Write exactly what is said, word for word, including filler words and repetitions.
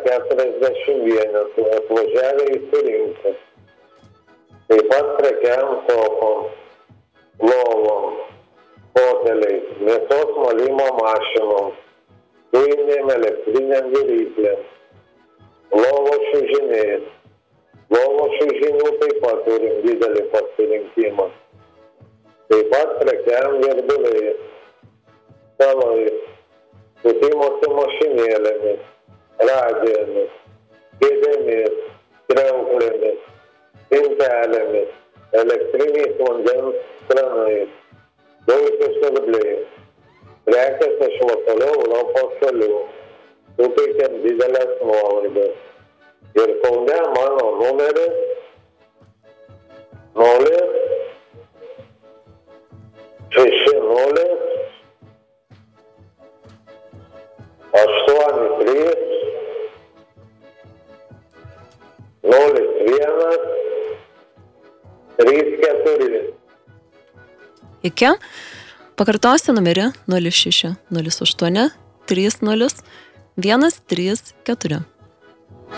keturiasdešimt vienetų atvažiavę įsirinkti. Taip pat prekiam sofom, lovom, foteliais, mėsos malimo mašinom, dujinėm elektriniam viryklėm, lovo čiužiniais. Lovo čiužinių taip pat turim didelį pasirinkimą. Taip pat prekiam virduliais, stalais, pūtimosi mašinėlėmis, radijomis, kėdėmis, kriauklėmis, spintelėmis, elektriniais vandens kranais, dulkių siurbliais. Prekės iš vakarų Europos šalių suteikiam didelės nuolaidas. Ir Kaune mano numeris nulis šeši nulis aštuoni trys nulis vienas trys keturi. Iki. Pakartosiu numerį nulis šeši nulis aštuoni trys nulis vienas trys keturi.